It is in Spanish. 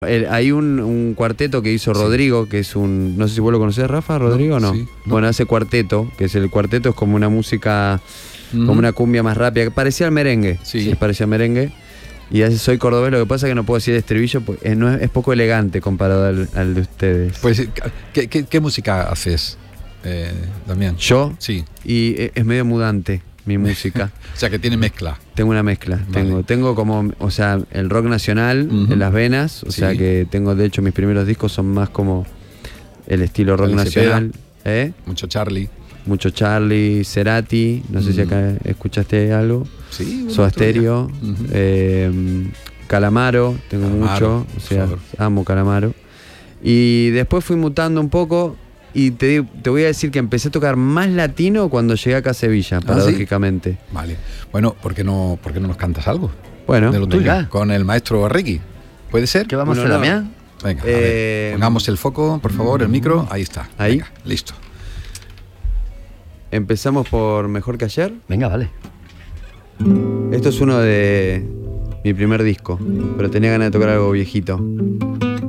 Hay un cuarteto que hizo Rodrigo, que es un... No sé si vos lo conocés, Rafa, Rodrigo, ¿no? Sí, no. Bueno, hace cuarteto, que es el cuarteto, es como una música, como una cumbia más rápida, que parecía al merengue. Sí. Parecía al merengue. Y hace Soy Cordobés, lo que pasa es que no puedo decir estribillo, pues, es poco elegante comparado al de ustedes. Pues, ¿qué música haces, Damián? ¿Yo? Sí. Y es medio mudante mi música. O sea, que tiene mezcla. Tengo una mezcla. Vale. Tengo como, o sea, el rock nacional en las venas. O sea que tengo, de hecho, mis primeros discos son más como el estilo rock Charlie nacional. Mucho Charlie. Mucho Charlie, Cerati. No sé si acá escuchaste algo. Sí. Soda Stereo. Calamaro, tengo Calamaro, mucho. O sea, por favor. amo Calamaro. Y después fui mutando un poco. Y te voy a decir que empecé a tocar más latino cuando llegué acá a Sevilla, paradójicamente. ¿Sí? Vale. Bueno, ¿por qué no nos cantas algo? Bueno, De lo tuyo, venga. con el maestro Ricky. ¿Puede ser? ¿Qué vamos a hacer, Damián? Venga, a ver, pongamos el foco, por favor, el micro. Ahí está. Ahí. Venga, listo. empezamos por Mejor que ayer. Venga, vale. Esto es uno de mi primer disco, pero tenía ganas de tocar algo viejito.